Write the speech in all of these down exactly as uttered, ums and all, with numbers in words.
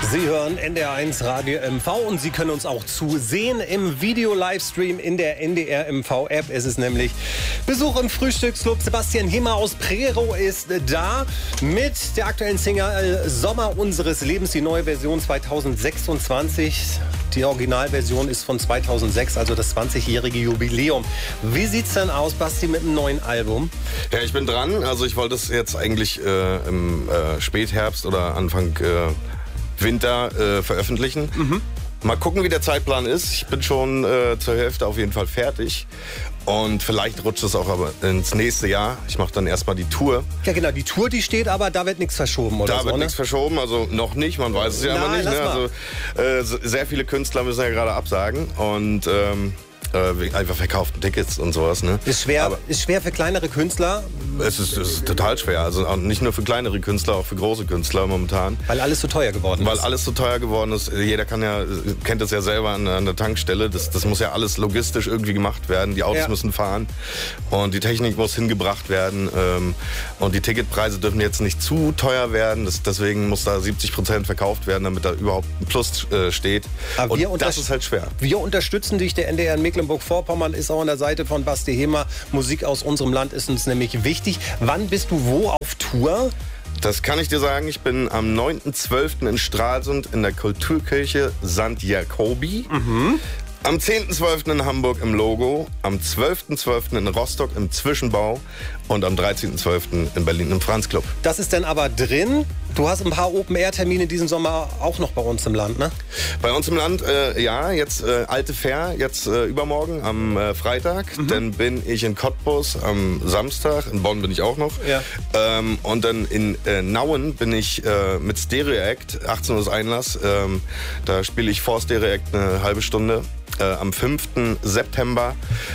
Sie hören N D R eins Radio M V und Sie können uns auch zusehen im Video-Livestream in der N D R M V-App. Es ist nämlich Besuch im Frühstücksclub. Sebastian Hemmer aus Prero ist da mit der aktuellen Single Sommer unseres Lebens, die neue Version zweitausendsechsundzwanzig. Die Originalversion ist von zweitausendsechs, also das zwanzigjährige Jubiläum. Wie sieht's denn aus, Basti, mit einem neuen Album? Ja, ich bin dran. Also ich wollte es jetzt eigentlich äh, im äh, Spätherbst oder Anfang äh, Winter äh, veröffentlichen. Mhm. Mal gucken, wie der Zeitplan ist. Ich bin schon äh, zur Hälfte auf jeden Fall fertig. Und vielleicht rutscht es auch aber ins nächste Jahr. Ich mache dann erstmal die Tour. Ja genau, die Tour, die steht, aber da wird nichts verschoben, oder Da so, wird ne? nichts verschoben, also noch nicht, man weiß es ja immer Nein, nicht. Ne? lass Also, äh, sehr viele Künstler müssen ja gerade absagen und ähm, äh, wegen einfach verkauften Tickets und sowas. Ne? Ist schwer, Aber ist schwer für kleinere Künstler, es ist, es ist total schwer, also auch nicht nur für kleinere Künstler, auch für große Künstler momentan. weil alles so teuer geworden Weil ist. alles so teuer geworden ist. Jeder kann ja, kennt das ja selber an, an der Tankstelle. Das, das muss ja alles logistisch irgendwie gemacht werden. Die Autos Ja. müssen fahren und die Technik muss hingebracht werden. Ähm, und die Ticketpreise dürfen jetzt nicht zu teuer werden. Das, deswegen muss da siebzig Prozent verkauft werden, damit da überhaupt ein Plus äh, steht. Aber und wir das unterst- ist halt schwer. Wir unterstützen dich, der N D R in Mecklenburg-Vorpommern ist auch an der Seite von Basti Hemmer. Musik aus unserem Land ist uns nämlich wichtig. Wann bist du wo auf Tour? Das kann ich dir sagen. Ich bin am neunten zwölften in Stralsund in der Kulturkirche Sankt Jakobi. Mhm. Am zehnten zwölften in Hamburg im Logo, am zwölften zwölften in Rostock im Zwischenbau und am dreizehnten zwölften in Berlin im Franz-Club. Das ist dann aber drin. Du hast ein paar Open-Air-Termine diesen Sommer auch noch bei uns im Land, ne? Bei uns im Land, äh, ja, jetzt äh, Alte Fair, jetzt äh, übermorgen am äh, Freitag. Mhm. Dann bin ich in Cottbus am Samstag, in Bonn bin ich auch noch. Ja. Ähm, und dann in äh, Nauen bin ich äh, mit Stereo Act, achtzehn Uhr ist Einlass. Ähm, da spiele ich vor Stereo Act eine halbe Stunde. Äh, am fünften September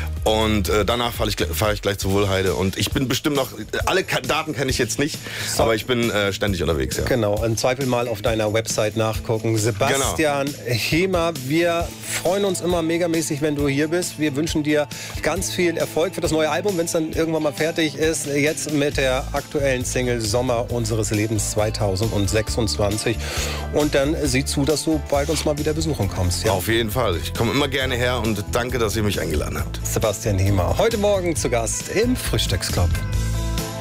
und äh, danach fahre ich, fahr ich gleich zur Wohlheide und ich bin bestimmt noch, alle Ka- Daten kenne ich jetzt nicht, So. aber ich bin äh, ständig unterwegs, ja. Genau, im Zweifel mal auf deiner Website nachgucken. Sebastian Hemmer, wir freuen uns immer megamäßig, wenn du hier bist. Wir wünschen dir ganz viel Erfolg für das neue Album, wenn es dann irgendwann mal fertig ist. Jetzt mit der aktuellen Single Sommer unseres Lebens zweitausendsechsundzwanzig. Und dann sieh zu, dass du bald uns mal wieder besuchen kommst. Ja? Auf jeden Fall, ich komme immer gerne her und danke, dass ihr mich eingeladen habt. Sebastian Hemmer, heute Morgen zu Gast im Frühstücksclub.